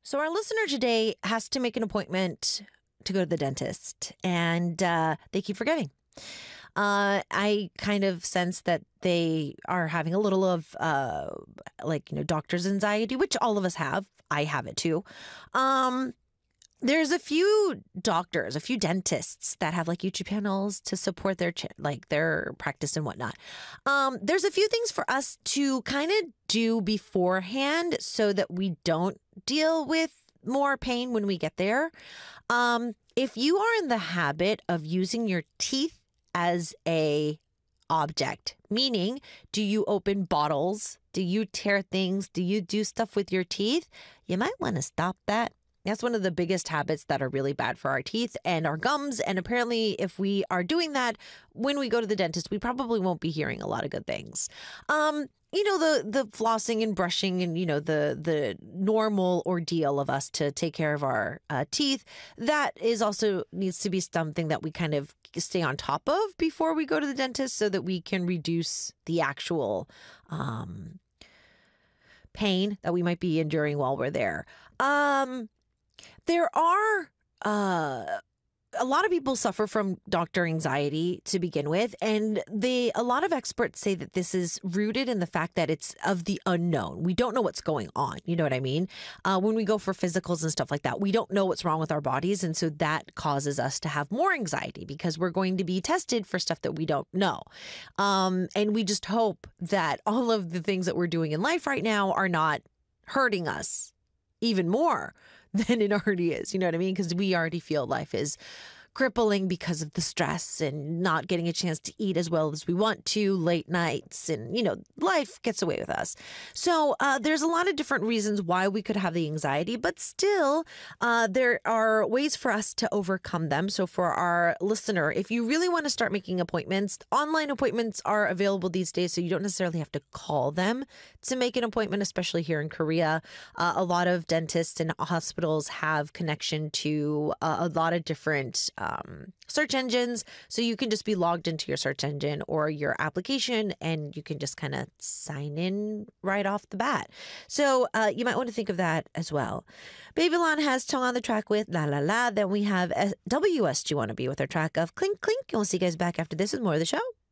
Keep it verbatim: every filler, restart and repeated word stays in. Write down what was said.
So our listener today has to make an appointment to go to the dentist, and uh, they keep forgetting. Uh, I kind of sense that they are having a little of uh, like, you know, doctor's anxiety, which all of us have. I have it too. Um, there's a few doctors, a few dentists that have like YouTube channels to support their ch- like their practice and whatnot. Um, there's a few things for us to kind of do beforehand so that we don't deal with more pain when we get there. Um, if you are in the habit of using your teeth as a object, meaning, do you open bottles? Do you tear things? Do you do stuff with your teeth? You might want to stop that. That's one of the biggest habits that are really bad for our teeth and our gums. And apparently, if we are doing that when we go to the dentist, we probably won't be hearing a lot of good things. Um, you know, the the flossing and brushing and, you know, the the normal ordeal of us to take care of our uh, teeth, that is also needs to be something that we kind of stay on top of before we go to the dentist so that we can reduce the actual um, pain that we might be enduring while we're there. Um, There are uh, a lot of people suffer from doctor anxiety to begin with, and they a lot of experts say that this is rooted in the fact that it's of the unknown. We don't know what's going on. You know what I mean? Uh, when we go for physicals and stuff like that, we don't know what's wrong with our bodies, and so that causes us to have more anxiety because we're going to be tested for stuff that we don't know. Um, and we just hope that all of the things that we're doing in life right now are not hurting us even more than it already is. You know what I mean? Because we already feel life is crippling because of the stress and not getting a chance to eat as well as we want to, late nights, and, you know, life gets away with us. So uh, there's a lot of different reasons why we could have the anxiety, but still uh, there are ways for us to overcome them. So for our listener, if you really want to start making appointments, online appointments are available these days, so you don't necessarily have to call them to make an appointment, especially here in Korea. Uh, a lot of dentists and hospitals have connection to uh, a lot of different Um, search engines. So you can just be logged into your search engine or your application and you can just kind of sign in right off the bat. So uh, you might want to think of that as well. Babylon has Tongue on the Track with La La La. Then we have W S G Wanna Be with our track of Clink Clink. And we'll see you guys back after this with more of the show.